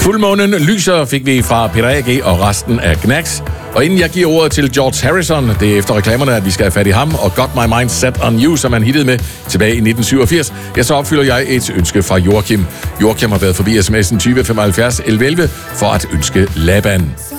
Fuldmånen lyser fik vi fra Peter A.G. og resten af Knacks. Og inden jeg giver ordet til George Harrison, det er efter reklamerne, at vi skal have fat i ham, og Got My Mind Set On You, som han hittede med tilbage i 1987, så opfylder jeg et ønske fra Joachim. Joachim har været forbi sms'en 20 75 11 11 for at ønske Laban.